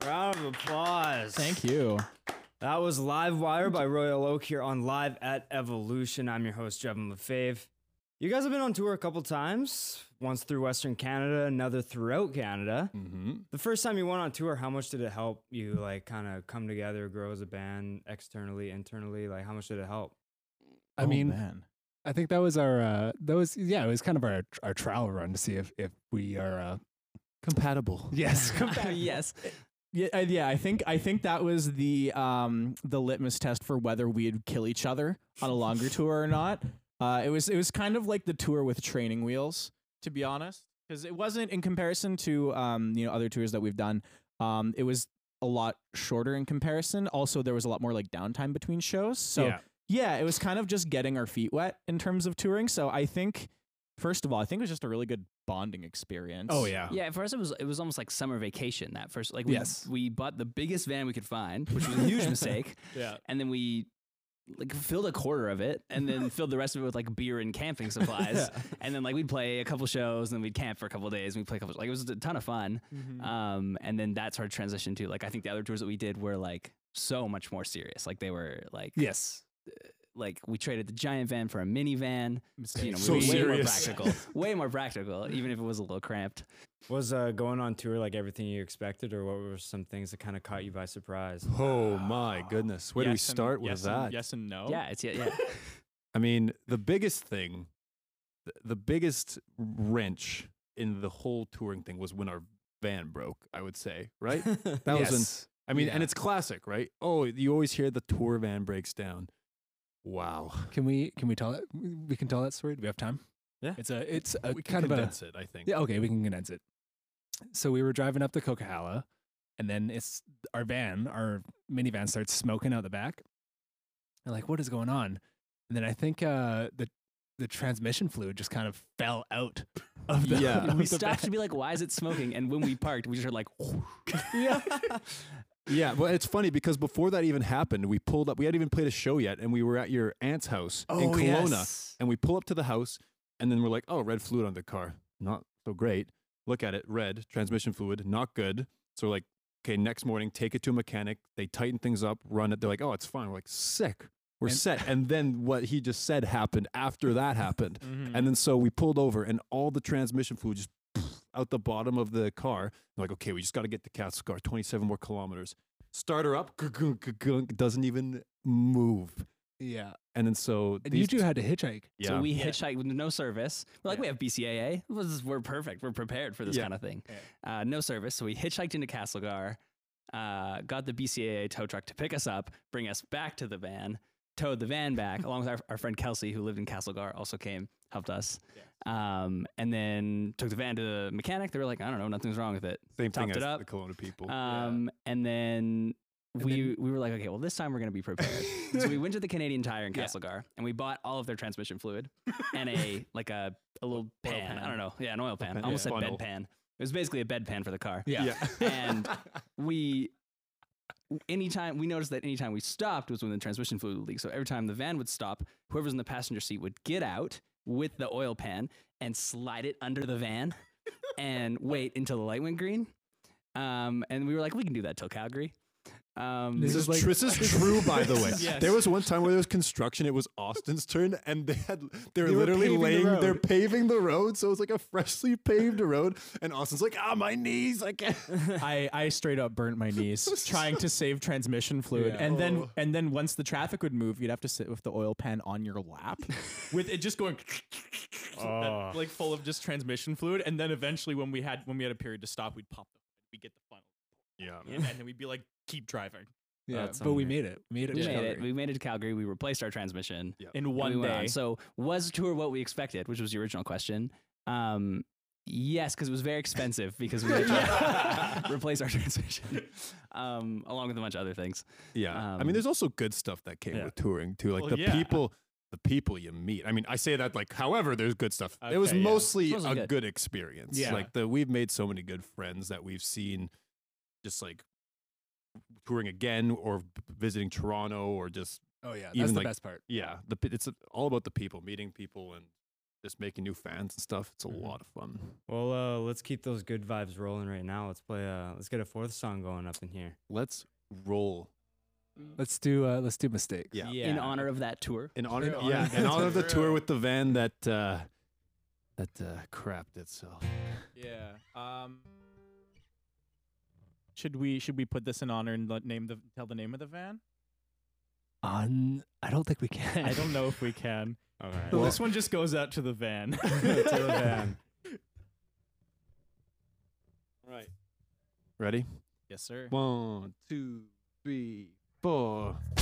Round of applause. Thank you. That was Live Wire by Royal Oak here on Live at Evolution. I'm your host, Jevin Lefebvre. You guys have been on tour a couple times, once through Western Canada, another throughout Canada. Mm-hmm. The first time you went on tour, how much did it help you like kind of come together, grow as a band, externally, internally? Like how much did it help? I mean, man. I think that was our it was kind of our trial run to see if we are Compatible. yes Yes. Yeah, I think that was the litmus test for whether we'd kill each other on a longer tour or not. It was kind of like the tour with training wheels, to be honest, because it wasn't in comparison to other tours that we've done. It was a lot shorter in comparison. Also, there was a lot more like downtime between shows. So yeah, it was kind of just getting our feet wet in terms of touring. So I think, first of all, it was just a really good bonding experience. Oh yeah. Yeah, for us it was almost like summer vacation. That first, like Yes. we bought the biggest van we could find, which was a huge mistake. Yeah. And then we like filled a quarter of it, and then filled the rest of it with like beer and camping supplies. And then like we'd play a couple shows, and then we'd camp for a couple of days. And we'd play a couple. Like it was a ton of fun. And then that sort of transitioned to like I think the other tours that we did were like so much more serious. Like they were like Yes. like we traded the giant van for a minivan. You know, So way more serious. practical. Way more practical, even if it was a little cramped. Was going on tour like everything you expected, or what were some things that kind of caught you by surprise? Oh my goodness. Where do we start with that? Yes and no. Yeah, it's yeah. I mean, the biggest thing, the biggest wrench in the whole touring thing was when our van broke, I would say, right? That was Yes. I mean, Yeah. and it's classic, right? Oh, you always hear the tour van breaks down. Wow. Can we tell it? We can tell that story. Do we have time? Yeah. It's a We can kind of a condense it, I think. yeah. Okay, we can condense it. So we were driving up to Coquihalla, and then it's our minivan starts smoking out the back. And like, what is going on? And then I think the transmission fluid just kind of fell out of the Yeah. of We the stopped van. to be like, why is it smoking? And when we parked, we just heard like, Yeah, well, it's funny because before that even happened, we pulled up. We hadn't even played a show yet, and we were at your aunt's house in Oh, Kelowna. yes. And we pull up to the house, and then we're like, oh, red fluid on the car. Not so great. Look at it, red, transmission fluid, not good. So we're like, okay, next morning, take it to a mechanic. They tighten things up, run it. They're like, oh, it's fine. We're like, sick. We're And- set. And then what he just said happened after that happened. Mm-hmm. And then so we pulled over, and all the transmission fluid just out the bottom of the car. We're like, okay, we just got to get to Castlegar, 27 more kilometers. Start her up, doesn't even move. Yeah. And then so And you two had to hitchhike. yeah. so we hitchhiked with no service. We're like, we have BCAA. We're perfect. We're prepared for this Yeah. kind of thing. No service. So we hitchhiked into Castlegar, got the BCAA tow truck to pick us up, bring us back to the van, towed the van back, along with our friend Kelsey, who lived in Castlegar, also came, helped us. And then took the van to the mechanic. They were like, I don't know, nothing's wrong with it. same thing topped as it up. the Kelowna people. And then we were like, okay, well, this time we're going to be prepared. So we went to the Canadian Tire in Castlegar and we bought all of their transmission fluid and a little pan. I don't know. Yeah, an oil pan. pan, I almost yeah. said Funnel. bed pan. It was basically a bed pan for the car. Yeah. And we noticed that anytime we stopped was when the transmission fluid would leak. So every time the van would stop, whoever's in the passenger seat would get out with the oil pan and slide it under the van and wait until the light went green. And we were like, we can do that till Calgary. This is true, by the way. Yes. There was one time where there was construction. It was Austin's turn, and they were were literally paving the laying. road. They're paving the road, so it was like a freshly paved road. And Austin's like, my knees, I can't. I straight up burnt my knees trying to save transmission fluid, Yeah. and then once the traffic would move, you'd have to sit with the oil pan on your lap, with it just going like full of just transmission fluid, and then eventually when we had a period to stop, we'd pop the hood, we'd get the funnel, Yeah. and then we'd be like, keep driving Yeah. That's But we unreal. made it. We made it. We to made it. Calgary. We made it to Calgary. We replaced our transmission. Yeah. in and one we went day. on. So was the tour what we expected, which was the original question? Yes, because it was very expensive because we had to replace our transmission, along with a bunch of other things. Yeah. I mean, there's also good stuff that came Yeah. with touring too. Like Well, the yeah. people you meet. I mean, I say that like, however, there's good stuff. It was Okay, yeah. mostly It's mostly a good. good experience. Yeah. Like we've made so many good friends that we've seen just like touring again or visiting Toronto or just Oh yeah. That's even the like- best part. it's all about the people, meeting people and just making new fans and stuff. It's a Mhm. lot of fun. Well, let's keep those good vibes rolling right now. Let's play. Let's get a fourth song going up in here. Let's roll. Let's do mistakes. Yeah. In honor of that tour. In honor, In honor yeah, of in that honor of the tour. tour with the van that crapped itself. Yeah. Should we put this in honor and tell the name of the van? I don't think we can. I don't know if we can. All right. So this one just goes out to the van. to the van. Right. Ready? Yes, sir. 1, 2, 3, 4.